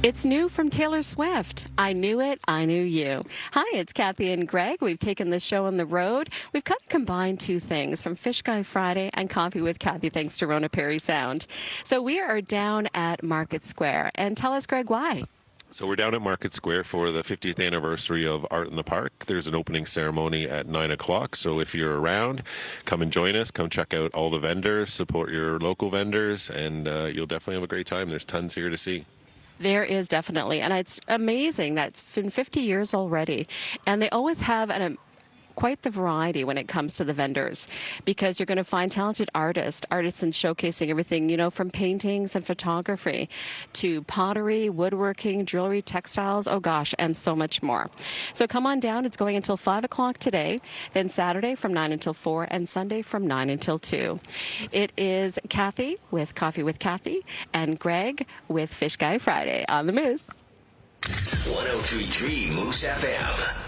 It's new from Taylor Swift. I Knew It, I Knew You. Hi, it's Kathy and Greg. We've taken the show on the road. We've kind of combined two things from Fish Guy Friday and Coffee with Kathy, thanks to Rona Perry Sound. So we are down at Market Square. And tell us, Greg, why? So we're down at Market Square for the 50th anniversary of Art in the Park. There's an opening ceremony at 9 o'clock. So if you're around, come and join us. Come check out all the vendors, support your local vendors, and you'll definitely have a great time. There's tons here to see. There is definitely, and it's amazing that it's been 50 years already, and they always have quite the variety when it comes to the vendors, because you're going to find talented artists showcasing everything, from paintings and photography to pottery, woodworking, jewelry, textiles, oh gosh, and so much more. So come on down. It's going until 5 o'clock today, then Saturday from 9 until 4, and Sunday from 9 until 2. It is Kathy with Coffee with Kathy and Greg with Fish Guy Friday on the Moose. 102.3 Moose FM.